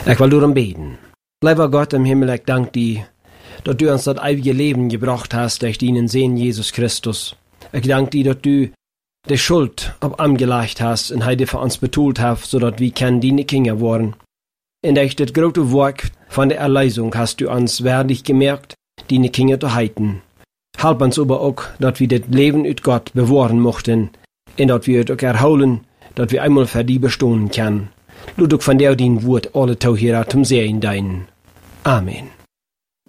Ik wil door hem beten. Lieber Gott im Himmel, ik dank dir, dat du uns das ewige Leben gebracht hast durch deinen Sohn Jesus Christus. Ich danke dir, dass du die Schuld auf ihm gelegt hast und heute für uns betont hast, sodass wir deine Kinder waren. Und durch das große Werk von der Erlösung hast du uns wertig gemerkt, deine Kinder zu halten. Halb uns aber auch, dass wir das Leben mit Gott bewahren mochten und dass wir es auch erholen, dass wir einmal für die bestehen können. Lass auch von der dein Wort alle Tauhierer zum Sehen deinen. Amen.